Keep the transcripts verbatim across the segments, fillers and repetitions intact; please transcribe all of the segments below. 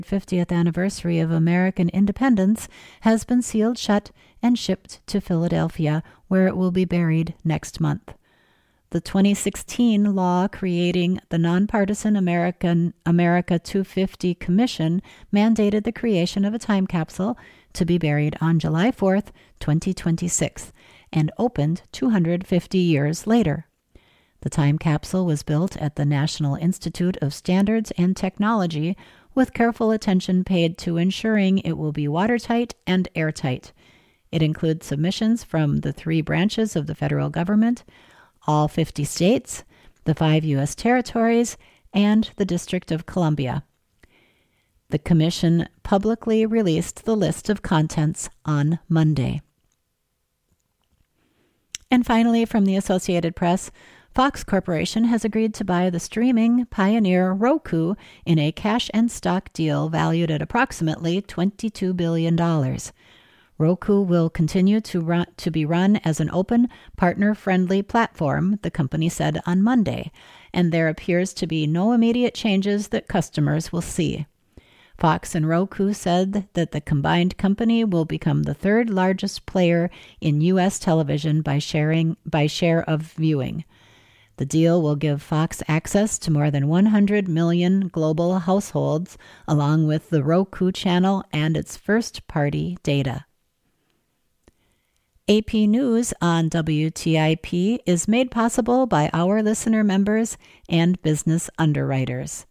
fiftieth anniversary of American independence has been sealed shut and shipped to Philadelphia, where it will be buried next month. The twenty sixteen law creating the nonpartisan American America two fifty Commission mandated the creation of a time capsule to be buried on July fourth, twenty twenty-six, and opened two hundred fifty years later. The time capsule was built at the National Institute of Standards and Technology, with careful attention paid to ensuring it will be watertight and airtight. It includes submissions from the three branches of the federal government, all fifty states, the five U S territories, and the District of Columbia. The Commission publicly released the list of contents on Monday. And finally, from the Associated Press, Fox Corporation has agreed to buy the streaming pioneer Roku in a cash and stock deal valued at approximately twenty-two billion dollars. Roku will continue to run, to be run as an open, partner-friendly platform, the company said on Monday, and there appears to be no immediate changes that customers will see. Fox and Roku said that the combined company will become the third largest player in U S television by sharing by share of viewing. The deal will give Fox access to more than one hundred million global households, along with the Roku channel and its first-party data. A P News on W T I P is made possible by our listener members and business underwriters.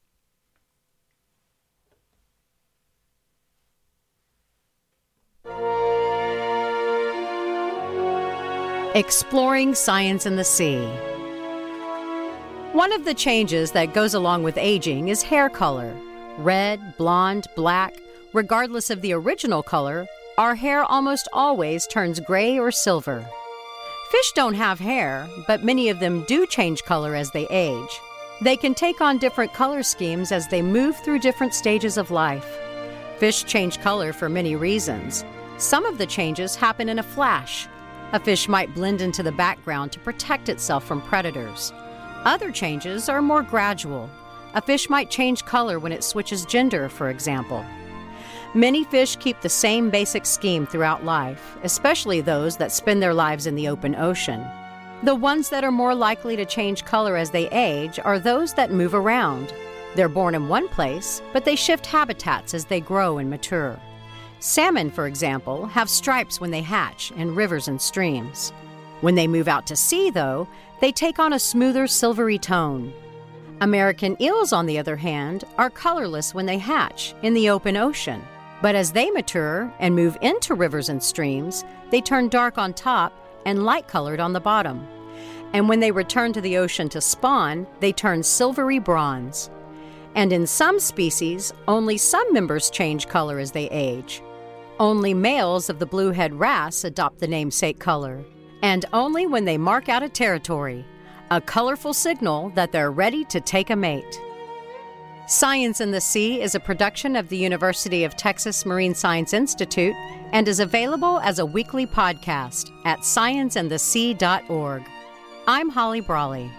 Exploring Science in the Sea. One of the changes that goes along with aging is hair color. Red, blonde, black, regardless of the original color, our hair almost always turns gray or silver. Fish don't have hair, but many of them do change color as they age. They can take on different color schemes as they move through different stages of life. Fish change color for many reasons. Some of the changes happen in a flash. A fish might blend into the background to protect itself from predators. Other changes are more gradual. A fish might change color when it switches gender, for example. Many fish keep the same basic scheme throughout life, especially those that spend their lives in the open ocean. The ones that are more likely to change color as they age are those that move around. They're born in one place, but they shift habitats as they grow and mature. Salmon, for example, have stripes when they hatch in rivers and streams. When they move out to sea, though, they take on a smoother silvery tone. American eels, on the other hand, are colorless when they hatch in the open ocean. But as they mature and move into rivers and streams, they turn dark on top and light-colored on the bottom. And when they return to the ocean to spawn, they turn silvery bronze. And in some species, only some members change color as they age. Only males of the bluehead wrasse adopt the namesake color, and only when they mark out a territory, a colorful signal that they're ready to take a mate. Science in the Sea is a production of the University of Texas Marine Science Institute and is available as a weekly podcast at science in the sea dot org. I'm Holly Brawley.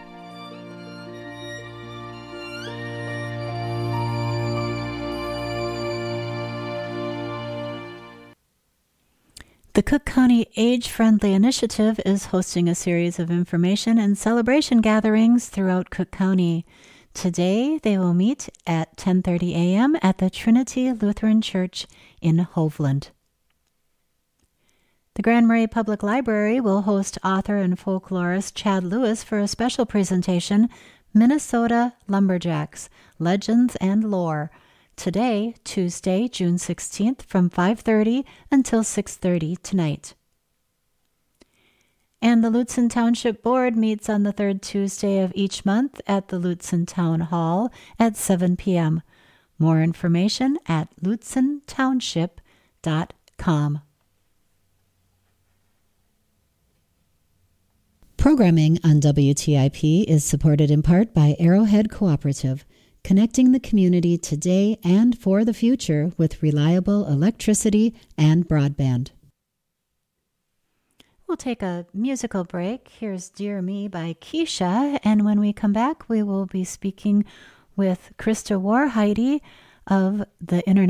The Cook County Age-Friendly Initiative is hosting a series of information and celebration gatherings throughout Cook County. Today, they will meet at ten thirty a.m. at the Trinity Lutheran Church in Hovland. The Grand Marais Public Library will host author and folklorist Chad Lewis for a special presentation, Minnesota Lumberjacks, Legends and Lore, today, Tuesday, June sixteenth, from five thirty until six thirty tonight. And the Lutsen Township Board meets on the third Tuesday of each month at the Lutsen Town Hall at seven p.m. More information at lutsen township dot com. Programming on W T I P is supported in part by Arrowhead Cooperative, connecting the community today and for the future with reliable electricity and broadband. We'll take a musical break. Here's Dear Me by Keisha, and when we come back, we will be speaking with Krista Warheide of the International